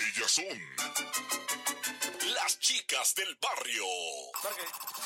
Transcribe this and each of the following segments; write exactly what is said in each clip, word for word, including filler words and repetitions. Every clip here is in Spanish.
Ellas son las chicas del barrio. Okay.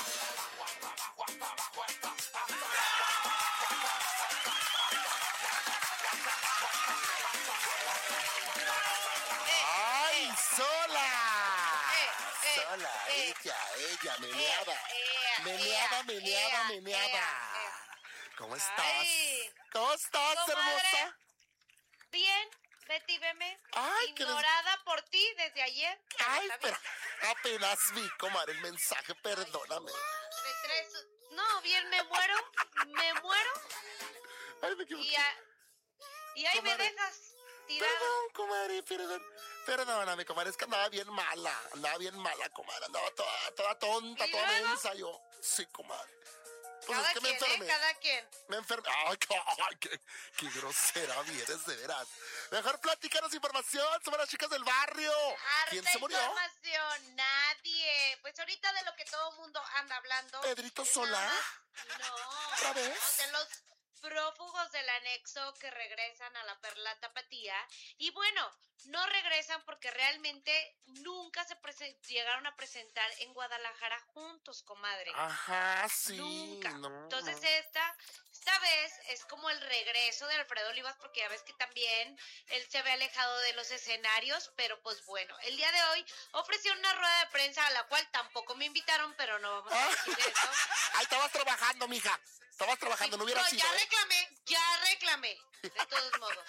¡Ay, sola! Eh, eh, Sola, eh, ella, ella, eh, meneada. eh, Meneada, eh, meneada, eh, meneada. eh, ¿Cómo estás? Ay. ¿Cómo estás, Comadre. hermosa? Bien, Betty, veme. Ay, qué des- Ignorada por ti desde ayer. pero Ay, está bien. pero apenas vi, comadre, el mensaje, perdóname. De tres- No, bien, me muero, me muero Ay, me equivoqué. y, a- y ahí me Comadre. dejas tirada. Perdón, comadre, perdón. Perdóname, comadre, es que andaba bien mala. Andaba bien mala, comadre. Andaba toda, toda tonta, ¿Y toda luego? mensa yo. Sí, comadre. Pues Cada es que me quien, ¿eh? enfermé. Cada quien. Me enfermé. Ay, qué, ay, qué, qué grosera vienes, de veras. Mejor platícanos información sobre las chicas del barrio. ¿Quién Harta se murió? información, nadie. Pues ahorita de lo que todo el mundo anda hablando. ¿Pedrito es Sola? nada más- No. ¿Otra vez? De los prófugos del anexo que regresan a la Perla Tapatía. Y bueno, no regresan porque realmente nunca se presen- llegaron a presentar en Guadalajara juntos, comadre. Ajá, sí. Nunca. No, Entonces no. esta, esta vez es como el regreso de Alfredo Olivas, porque ya ves que también él se ve alejado de los escenarios, pero pues bueno, el día de hoy ofreció una rueda de prensa a la cual tampoco me invitaron, pero no vamos a decir eso. Ay, estabas trabajando, mija. Estabas trabajando, no hubiera No, sido. ya ¿eh? reclamé, ya reclamé, de todos modos.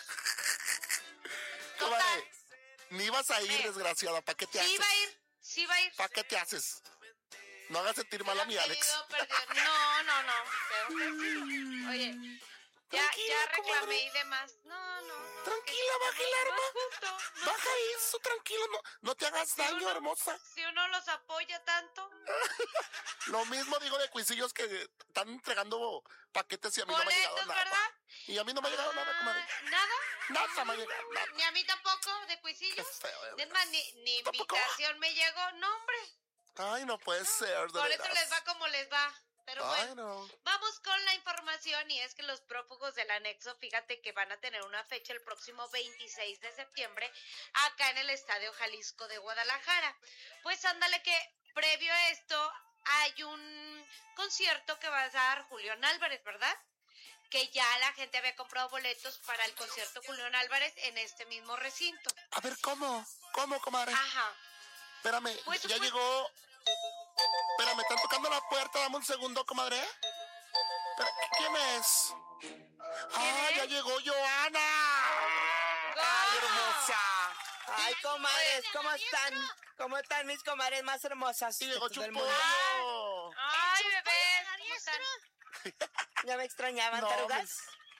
Total, Comadre, ni ibas a ir, Eh. desgraciada. ¿Para qué te sí haces? va a ir, sí va a ir. ¿Para qué te haces? No hagas sentir mal a mi Hubiera Alex. pedido perdón. No, no, no. Tengo que decirlo. Oye, ya, Tranquila, ya reclamé comadre. y demás. No, no, no. Tranquila, que- baja el no arma. es justo. No Baja eso, tranquilo. No, no te hagas daño, uno- hermosa. Si uno los apoya tanto. Lo mismo digo de cuisillos que están entregando paquetes y a mí no me ha llegado Boletos, nada. ¿verdad? Y a mí no me ha llegado nada, comadre. Ah, ¿Nada? Nada me ha llegado, nada. Ni a mí tampoco, de cuisillos. Qué feo, de Es más, ni, ni ¿Tampoco? invitación me llegó. No, hombre. Ay, no puede ser, de Por eso veras. les va como les va. Pero Ay, bueno, no. vamos con la información y es que los prófugos del anexo, fíjate que van a tener una fecha el próximo veintiséis de septiembre acá en el Estadio Jalisco de Guadalajara. Pues ándale que previo a esto hay un concierto que va a dar Julián Álvarez, ¿verdad? Que ya la gente había comprado boletos para el concierto Julián Álvarez en este mismo recinto. A ver, ¿cómo? ¿Cómo, comadre? Ajá. Espérame, Pues, ya pues- llegó. Espérame, están tocando la puerta. Dame un segundo, comadre. Espera, ¿quién es? ¡Ah, es? ya llegó Joana! ¡Ay, hermosa! Ay, comadres, ¿cómo están? ¿Cómo están mis comadres más hermosas? Y de llegó todo el Chupollo. mundo? Ay, bebés, ¿cómo están? ¿Ya me extrañaban, No, tarugas?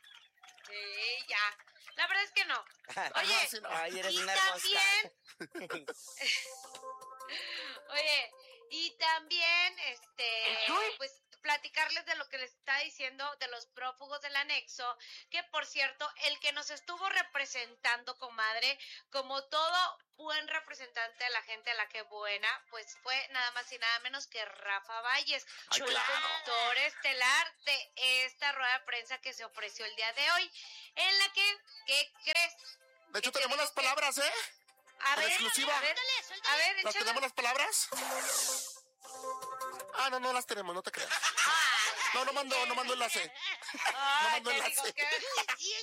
Sí, ya. La verdad es que no. Oye, Ajá, sí, no. Ay, eres y una hermosa. también, oye, y también, este, pues, platicarles de lo que les está diciendo de los prófugos del anexo, que por cierto, el que nos estuvo representando, comadre, como todo buen representante de la gente a la que buena, pues fue nada más y nada menos que Rafa Valles, Ay, el claro. conductor estelar de esta rueda de prensa que se ofreció el día de hoy, en la que, ¿qué crees? De hecho, Que tenemos tengo las que- palabras, ¿eh? A En ver, exclusiva. a ver, a ver, ¿Las échala. tenemos las palabras? Ah, no, no las tenemos, no te creas. Ay, No, no mandó, no mandó enlace. ay, mandó te enlace. digo que-